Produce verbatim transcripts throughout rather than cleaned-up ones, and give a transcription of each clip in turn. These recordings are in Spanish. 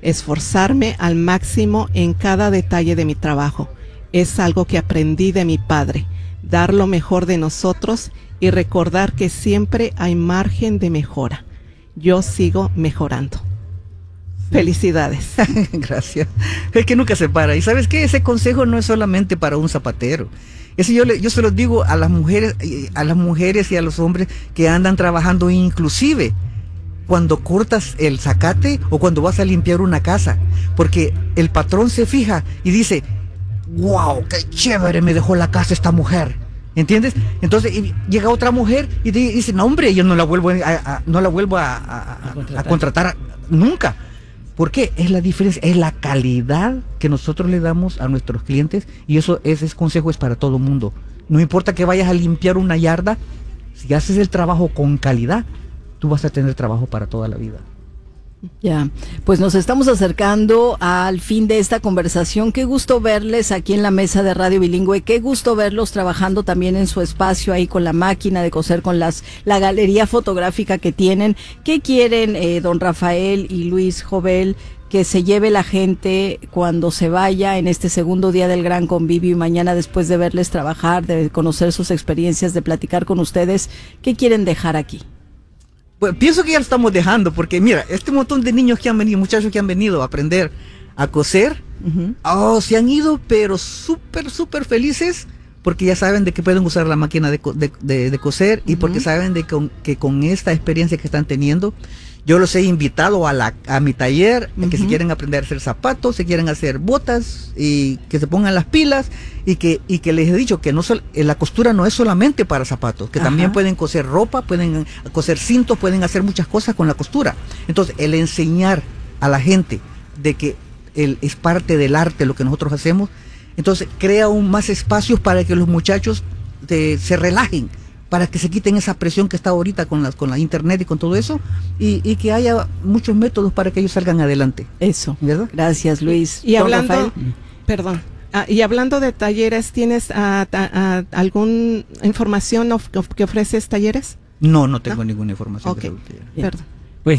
esforzarme al máximo en cada detalle de mi trabajo. Es algo que aprendí de mi padre, dar lo mejor de nosotros y recordar que siempre hay margen de mejora. Yo sigo mejorando. Felicidades. Gracias. Es que nunca se para. Y ¿sabes qué? Ese consejo no es solamente para un zapatero. Eso yo, le, yo se los digo a las mujeres, a las mujeres y a los hombres que andan trabajando, inclusive cuando cortas el zacate o cuando vas a limpiar una casa, porque el patrón se fija y dice, wow, qué chévere me dejó la casa esta mujer, ¿entiendes? Entonces llega otra mujer y te dice, no hombre, yo no la vuelvo a, a, no la vuelvo a, a, a, a contratar, a contratar nunca. ¿Por qué? Es la diferencia, es la calidad que nosotros le damos a nuestros clientes, y eso, ese consejo es para todo el mundo. No importa que vayas a limpiar una yarda, si haces el trabajo con calidad, tú vas a tener trabajo para toda la vida. Ya, pues nos estamos acercando al fin de esta conversación. Qué gusto verles aquí en la mesa de Radio Bilingüe, qué gusto verlos trabajando también en su espacio ahí con la máquina de coser, con las la galería fotográfica que tienen. ¿Qué quieren, eh, don Rafael y Luis Jovel, que se lleve la gente cuando se vaya en este segundo día del gran convivio y mañana, después de verles trabajar, de conocer sus experiencias, de platicar con ustedes? ¿Qué quieren dejar aquí? Pues pienso que ya lo estamos dejando, porque mira, este montón de niños que han venido, muchachos que han venido a aprender a coser, uh-huh. oh, se han ido, pero súper, súper felices, porque ya saben de que pueden usar la máquina de, de, de, de coser, uh-huh. y porque saben de que, que con esta experiencia que están teniendo, yo los he invitado a, la, a mi taller, uh-huh. que si quieren aprender a hacer zapatos, si quieren hacer botas, y que se pongan las pilas, y que, y que les he dicho que no sol, la costura no es solamente para zapatos, que Ajá. también pueden coser ropa, pueden coser cintos, pueden hacer muchas cosas con la costura. Entonces, el enseñar a la gente de que el, es parte del arte lo que nosotros hacemos, entonces crea aún más espacios para que los muchachos de, se relajen, para que se quiten esa presión que está ahorita con la, con la internet y con todo eso, y, y que haya muchos métodos para que ellos salgan adelante. Eso, ¿verdad? Gracias, Luis. Y hablando, Rafael. perdón, ah, y hablando de talleres, ¿tienes ah, ta, ah, alguna información of, of, que ofreces talleres? No, no tengo ¿No? ninguna información. Okay. Perdón. Pues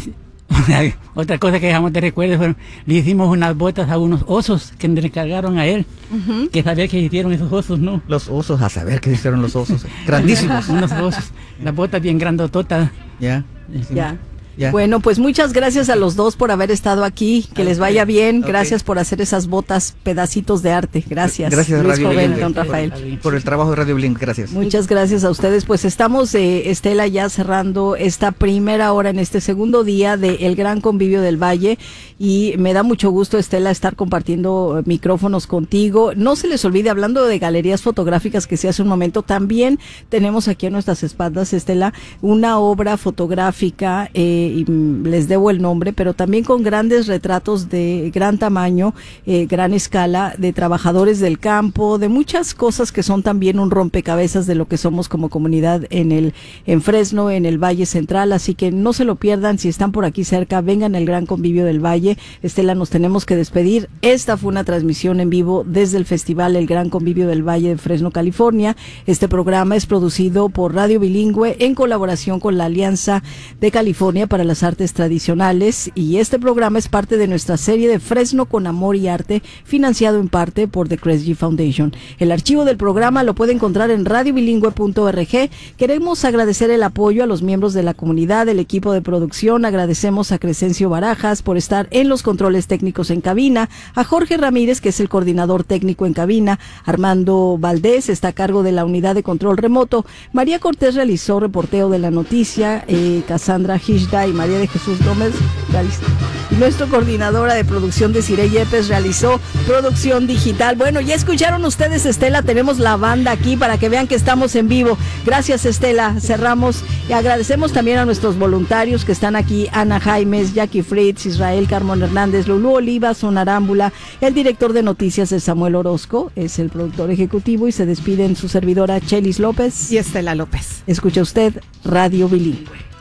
otra cosa que dejamos de recuerdo fue, le hicimos unas botas a unos osos que le encargaron a él, uh-huh. que sabía que hicieron esos osos, ¿no? Los osos, a saber que hicieron los osos, grandísimos. Unos osos, las botas bien grandototas. Ya, ya. Ya. Bueno, pues muchas gracias a los dos por haber estado aquí, que les vaya bien, okay. Gracias por hacer esas botas, pedacitos de arte, gracias. Gracias, Luis Radio Jovel, Bilingüe, don Rafael. Por, por el trabajo de Radio Bilingüe, gracias. Muchas gracias a ustedes, pues estamos, eh, Estela, ya cerrando esta primera hora en este segundo día de El Gran Convivio del Valle, y me da mucho gusto, Estela, estar compartiendo micrófonos contigo. No se les olvide, hablando de galerías fotográficas que se hace un momento, también tenemos aquí a nuestras espaldas, Estela, una obra fotográfica, eh, y les debo el nombre, pero también con grandes retratos de gran tamaño, eh, gran escala, de trabajadores del campo, de muchas cosas que son también un rompecabezas de lo que somos como comunidad en el en Fresno, en el Valle Central, así que no se lo pierdan, si están por aquí cerca, vengan al Gran Convivio del Valle. Estela, nos tenemos que despedir. Esta fue una transmisión en vivo desde el festival El Gran Convivio del Valle de Fresno, California. Este programa es producido por Radio Bilingüe en colaboración con la Alianza de California para las Artes Tradicionales, y este programa es parte de nuestra serie de Fresno con Amor y Arte, financiado en parte por The Kresge Foundation. El archivo del programa lo puede encontrar en radio bilingüe punto org. Queremos agradecer el apoyo a los miembros de la comunidad, del equipo de producción. Agradecemos a Crescencio Barajas por estar en los controles técnicos en cabina, a Jorge Ramírez, que es el coordinador técnico en cabina, Armando Valdés está a cargo de la unidad de control remoto, María Cortés realizó reporteo de la noticia, eh, Cassandra Hishda y María de Jesús Gómez, y nuestra coordinadora de producción, Desiree Yepes, realizó producción digital. Bueno, ya escucharon ustedes, Estela, tenemos la banda aquí para que vean que estamos en vivo. Gracias, Estela. Cerramos y agradecemos también a nuestros voluntarios que están aquí: Ana Jaimes, Jackie Fritz, Israel Carmón Hernández, Lulú Oliva, Sonarámbula, el director de noticias es Samuel Orozco, es el productor ejecutivo, y se despiden su servidora Chelis López y Estela López. Escucha usted Radio Bilingüe.